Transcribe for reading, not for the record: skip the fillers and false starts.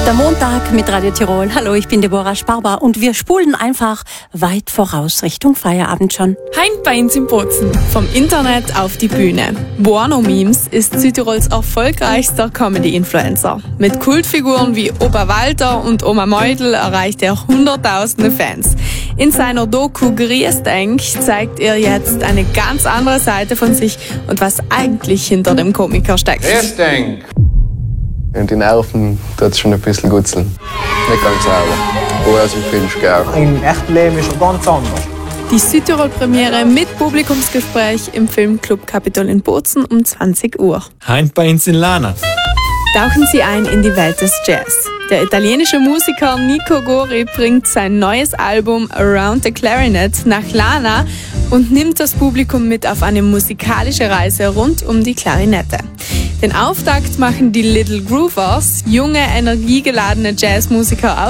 Der Montag mit Radio Tirol. Hallo, ich bin Deborah Sparber und wir spulen einfach weit voraus Richtung Feierabend schon. Heint bei uns in Bozen. Vom Internet auf die Bühne. Buono Memes ist Südtirols erfolgreichster Comedy-Influencer. Mit Kultfiguren wie Opa Walter und Oma Meudl erreicht er hunderttausende Fans. In seiner Doku Grüß Denk zeigt er jetzt eine ganz andere Seite von sich und was eigentlich hinter dem Komiker steckt. Grüß Denk! Und die Nerven tut es schon ein bisschen gutzeln. Nicht ganz sauber. Aber also ich finde es geil. Im echten Leben ist er ganz anders. Die Südtirol-Premiere mit Publikumsgespräch im Filmclub Capitol in Bozen um 20 Uhr. Heint bei uns in Lana. Tauchen Sie ein in die Welt des Jazz. Der italienische Musiker Nico Gori bringt sein neues Album Around the Clarinet nach Lana und nimmt das Publikum mit auf eine musikalische Reise rund um die Klarinette. Den Auftakt machen die Little Groovers, junge, energiegeladene Jazzmusiker aus